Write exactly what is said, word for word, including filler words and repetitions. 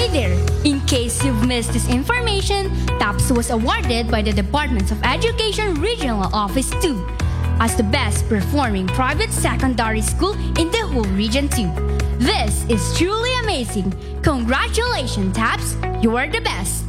Hi there! In case you've missed this information, TAPS was awarded by the Department of Education Regional Office two as the best performing private secondary school in the whole Region two. This is truly amazing! Congratulations, TAPS! You are the best!